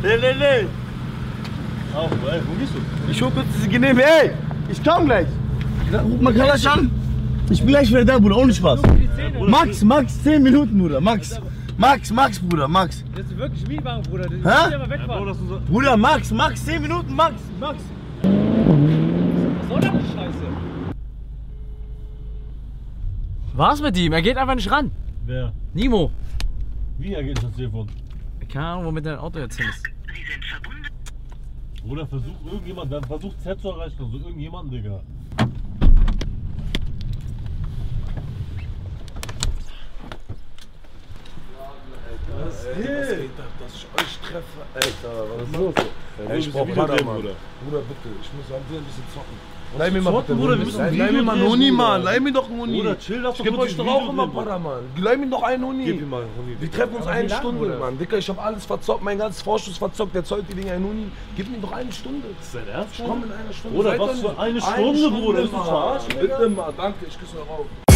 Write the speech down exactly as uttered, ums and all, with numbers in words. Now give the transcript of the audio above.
Nee, nee, nee. Ach, ey, wo gehst du? Ich hol kurz diese Genehme. Ey, ich komm gleich. Ruf mal Kalasch an. Ich bin gleich wieder da, Bruder, ohne Spaß. Max, Max, zehn Minuten, Bruder, Max. Max, Max, Bruder, Max. Das ist wirklich Mietwagen, Bruder. Das Hä? ja mal wegfahren. Bruder, Max, Max, zehn Minuten, Max, Max. Was soll das die Scheiße? Was mit ihm? Er geht einfach nicht ran. Wer? Nimo. Wie, er geht das Telefon? Keine Ahnung, womit dein Auto jetzt hin ist. Bruder, versucht irgendjemand, dann versucht Z zu erreichen, also irgendjemanden, Digga. Was geht, was geht ab, dass ich euch treffe? Alter, was ist los? Ey, ich brauch Bruder, Bruder. Bruder, bitte, ich muss ein bisschen zocken. Leih mir mal bitte, Bruder, wir müssen ein Leih mir mal einen Huni, Mann. Leih mir doch einen Huni. Bruder, chill, lass Ich geb euch doch auch immer Bruder, Mann. Leih mir doch einen Huni. Gib ihm mal einen Huni. Wir treffen uns eine Stunde, Mann. Dicker, ich hab alles verzockt, mein ganzes Vorschuss verzockt. Der zollt die Dinger einen Huni. Gib mir doch eine Stunde. Ist dein Ernst? Ich komm in einer Stunde. Bruder, Seid was doch für eine nicht- Stunde, Bruder? Willst du Mann. verarschen, Digga? Bitte mal, danke, ich küsse eure Augen.